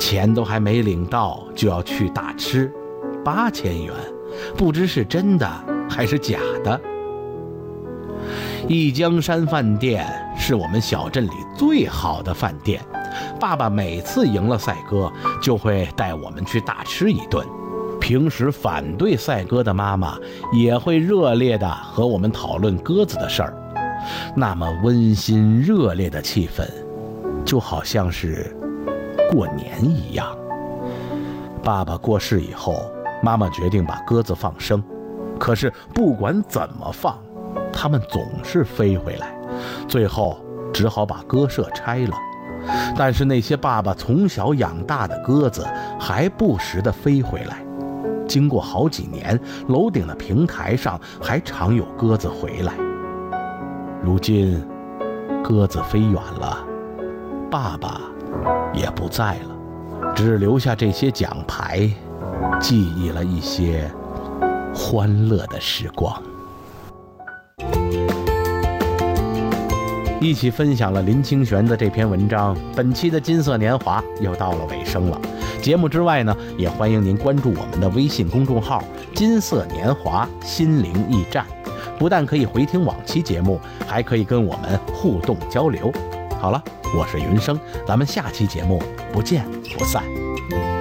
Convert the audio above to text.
钱都还没领到就要去大吃，8000元，不知是真的还是假的。一江山饭店是我们小镇里最好的饭店，爸爸每次赢了赛鸽就会带我们去大吃一顿。平时反对赛鸽的妈妈也会热烈地和我们讨论鸽子的事儿，那么温馨热烈的气氛，就好像是过年一样。爸爸过世以后，妈妈决定把鸽子放生，可是不管怎么放，它们总是飞回来，最后只好把鸽舍拆了。但是那些爸爸从小养大的鸽子还不时地飞回来，经过好几年，楼顶的平台上还常有鸽子回来。如今鸽子飞远了，爸爸也不在了，只留下这些奖牌，记忆了一些欢乐的时光。一起分享了林清玄的这篇文章，本期的金色年华又到了尾声了。节目之外呢，也欢迎您关注我们的微信公众号金色年华心灵驿站，不但可以回听往期节目，还可以跟我们互动交流。好了，我是云生，咱们下期节目不见不散。